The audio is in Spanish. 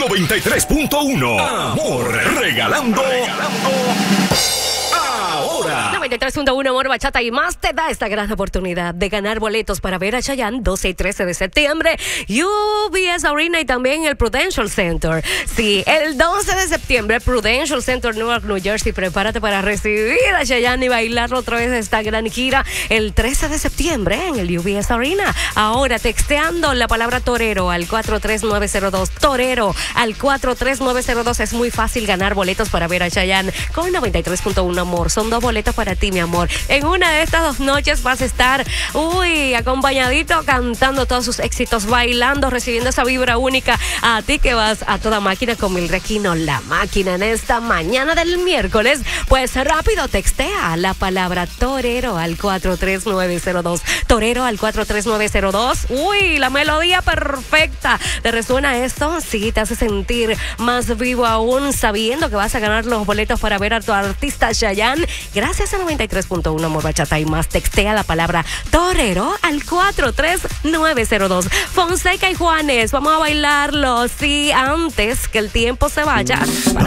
93.1. Amor, regalando. Ahora. 93.1 Amor, Bachata y más te da esta gran oportunidad de ganar boletos para ver a Chayanne 12 y 13 de septiembre, UBS Arena y también el Prudential Center. Sí, el 12 de septiembre, Prudential Center, Newark, New Jersey. Prepárate para recibir a Chayanne y bailarlo otra vez esta gran gira el 13 de septiembre en el UBS Arena. Ahora, texteando la palabra torero al 43902. Torero al 43902. Es muy fácil ganar boletos para ver a Chayanne con 93.1 Amor. Son 2 boletos para ti, mi amor. En una de estas 2 noches vas a estar, acompañadito, cantando todos sus éxitos, bailando, recibiendo esa vibra única. A ti que vas a toda máquina con Mildred Aquino, la máquina, en esta mañana del miércoles. Pues rápido, textea la palabra torero al 43902. Torero al 43902. La melodía perfecta. ¿Te resuena esto? Sí, te hace sentir más vivo aún, sabiendo que vas a ganar los boletos para ver a tu artista Chayanne. Gracias a 93.1 Amor, Bachata y más. Textea la palabra torero al 43902. Fonseca y Juanes, vamos a bailarlo. Sí, antes que el tiempo se vaya.